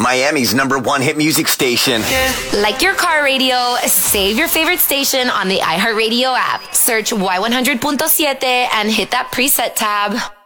Miami's #1 hit music station. Like your car radio, save your favorite station on the iHeartRadio app. Search Y100.7 and hit that preset tab.